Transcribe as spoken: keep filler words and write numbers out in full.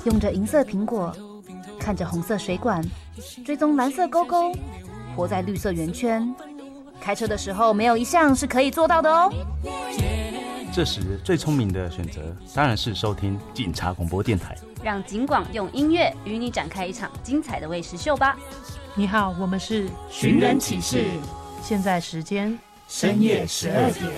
用着银色苹果，看着红色水管，追踪蓝色勾勾，活在绿色圆圈。开车的时候，没有一项是可以做到的哦。 这时最聪明的选择当然是收听警察广播电台， 让警广用音乐与你展开一场精彩的喂食秀吧。 你好，我们是寻人启事， 现在时间深夜十二点。